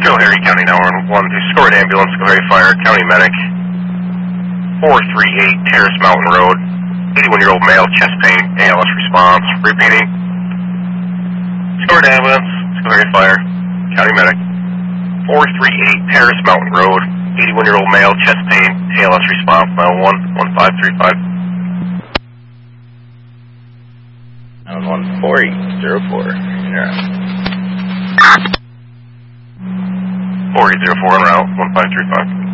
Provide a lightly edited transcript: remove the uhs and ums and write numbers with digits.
Schoharie County 911 to escort ambulance, Schoharie Fire, County Medic, 438 Terrace Mountain Road, 81-year-old male, chest pain, ALS response. Repeating. Escort ambulance, Schoharie Fire, County Medic, 438 Terrace Mountain Road, 81-year-old male, chest pain, ALS response, 911-1535. 911-4804. Yeah. 4804 en route, 1535.